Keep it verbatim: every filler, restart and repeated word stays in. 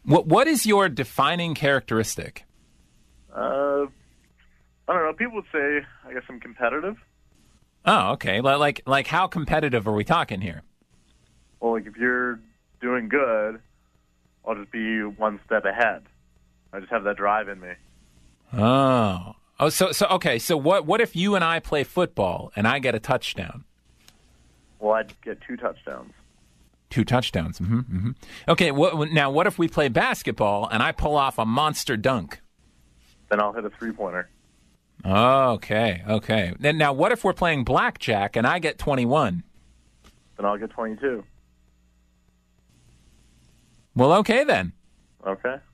What What is your defining characteristic? Uh, I don't know. People would say, I guess I'm competitive. Oh, okay. Li- Like, like how competitive are we talking here? Well, like if you're doing good, I'll just be one step ahead. I just have that drive in me. Oh, oh. So, so okay. So, what what if you and I play football and I get a touchdown? Well, I'd get two touchdowns. Two touchdowns. Mm-hmm, mm-hmm. Okay. What, now, what if we play basketball and I pull off a monster dunk? Then I'll hit a three-pointer. Okay. Okay. Then now, what if we're playing blackjack and I get twenty-one? Then I'll get twenty-two. Well, okay then. Okay.